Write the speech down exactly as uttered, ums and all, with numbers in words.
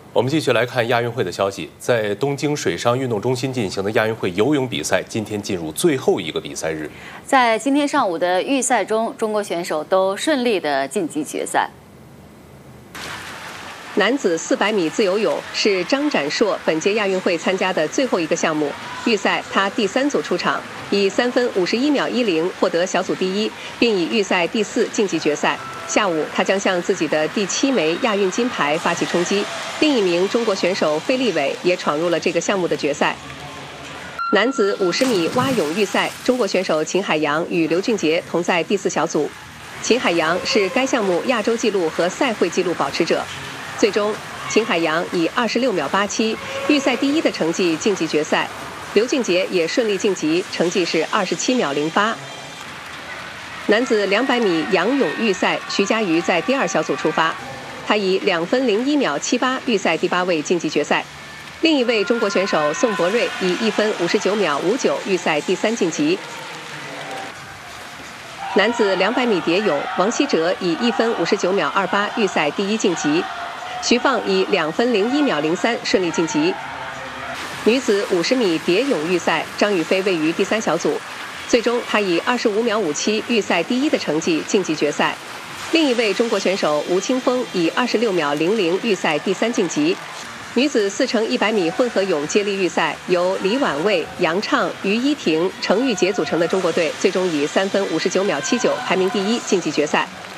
我们继续来看亚运会的消息。在东京水上运动中心进行的亚运会游泳比赛，今天进入最后一个比赛日。 在今天上午的预赛中，中国选手都顺利的晋级决赛。 男子四百米自由泳是张展硕本届亚运会参加的最后一个项目。预赛他第三组出场，以三分五十一秒一零获得小组第一，并以预赛第四晋级决赛。下午，他将向自己的第七枚亚运金牌发起冲击。另一名中国选手费立伟也闯入了这个项目的决赛。男子五十米蛙泳预赛，中国选手秦海洋与刘俊杰同在第四小组。秦海洋是该项目亚洲纪录和赛会纪录保持者。最终，秦海洋以二十六秒八七预赛第一的成绩晋级决赛。刘俊杰也顺利晋级，成绩是二十七秒零八。男子两百米仰泳预赛，徐嘉余在第二小组出发，他以两分零一秒七八预赛第八位晋级决赛。另一位中国选手宋博瑞以一分五十九秒五九预赛第三晋级。男子两百米蝶泳，王希哲以一分五十九秒二八预赛第一晋级，徐放以两分零一秒零三顺利晋级。女子五十米蝶泳预赛，张雨霏位于第三小组。最终，她以二十五秒五七预赛第一的成绩晋级决赛。另一位中国选手吴青峰以二十六秒零零预赛第三晋级。女子四乘一百米混合泳接力预赛，由李婉蔚、杨畅、于依婷、程玉洁组成的中国队，最终以三分五十九秒七九排名第一晋级决赛。